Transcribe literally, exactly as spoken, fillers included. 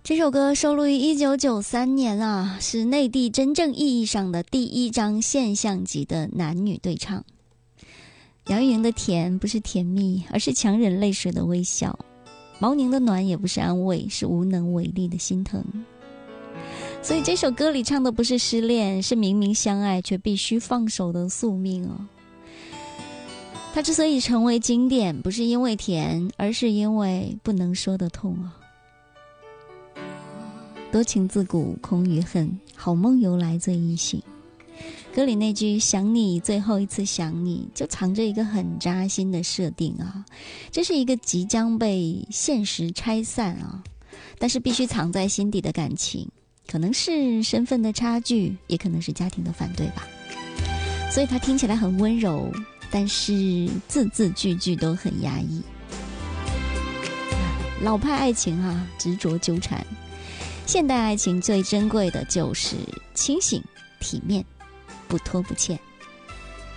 这首歌收录于一九九三年啊，是内地真正意义上的第一张现象级的男女对唱。杨钰莹的甜不是甜蜜，而是强忍泪水的微笑；毛宁的暖也不是安慰，是无能为力的心疼。所以这首歌里唱的不是失恋，是明明相爱却必须放手的宿命哦。它之所以成为经典，不是因为甜，而是因为不能说得痛啊。多情自古空余恨，好梦由来醉意醒。歌里那句想你最后一次想你，就藏着一个很扎心的设定啊。这是一个即将被现实拆散啊，但是必须藏在心底的感情，可能是身份的差距，也可能是家庭的反对吧。所以它听起来很温柔，但是字字句句都很压抑。老派爱情啊，执着纠缠。现代爱情最珍贵的就是清醒、体面、不拖不欠。